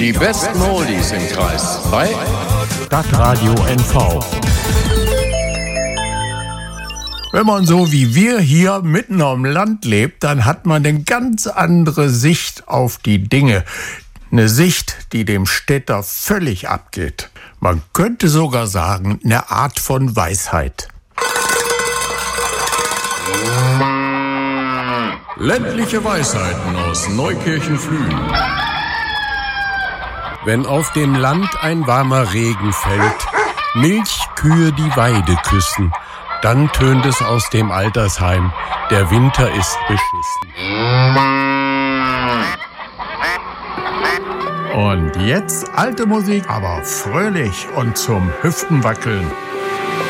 Die besten Oldies im Kreis bei Stadtradio NV. Wenn man so wie wir hier mitten am Land lebt, dann hat man eine ganz andere Sicht auf die Dinge. Eine Sicht, die dem Städter völlig abgeht. Man könnte sogar sagen, eine Art von Weisheit. Ländliche Weisheiten aus Neukirchen-Flühen. Wenn auf dem Land ein warmer Regen fällt, Milchkühe die Weide küssen, dann tönt es aus dem Altersheim, der Winter ist beschissen. Und jetzt alte Musik, aber fröhlich und zum Hüftenwackeln.